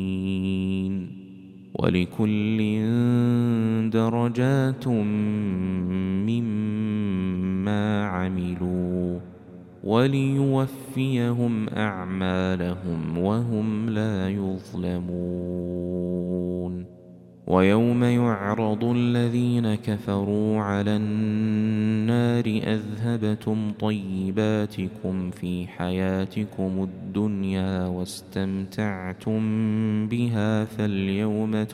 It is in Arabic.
ولكل درجات مما عملوا وليوفيهم أعمالهم وهم لا يظلمون. ويوم يعرض الذين كفروا على النار أذهبتم طيباتكم في حياتكم الدنيا واستمتعتم بها فاليوم